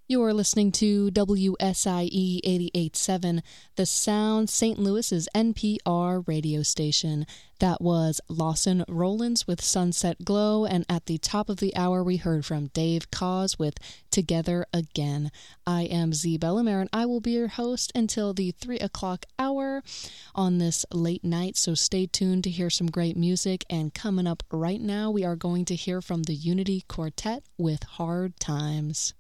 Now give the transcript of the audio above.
You're listening to WSIE 88.7, The Sound, St. Louis's NPR radio station. That was Lawson Rollins with Sunset Glow, and at the top of the hour we heard from Dave Koz with Together Again. I am Z Bellamere, and I will be your host until the 3 o'clock hour on this late night, so stay tuned to hear some great music. And coming up right now, we are going to hear from the Unity Quartet with Hard Times.